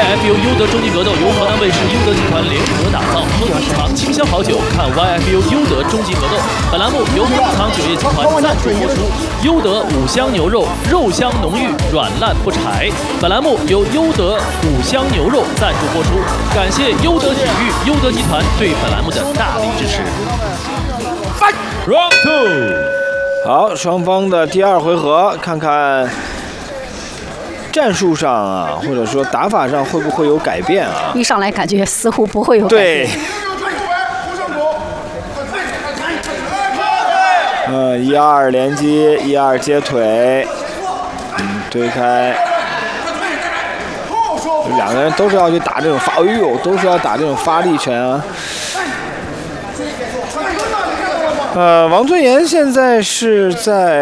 YFU 优德终极格斗由河南卫视优德集团联合打造，喝冰糖清香好酒，看 YFU 优德终极格斗。本栏目由冰糖酒业集团赞助播出。优德五香牛肉，肉香浓郁，软烂不柴。本栏目由优德五香牛肉赞助播出。感谢优德体育、优德集团对本栏目的大力支持。Fight Round 2。 好，双方的第二回合，看看战术上啊，或者说打法上会不会有改变啊？ 一上来感觉似乎不会有改变。 对。1-2连击，1-2接腿，推开。两个人都是要去打这种发，哎呦，都是要打这种发力拳啊。王尊严现在是在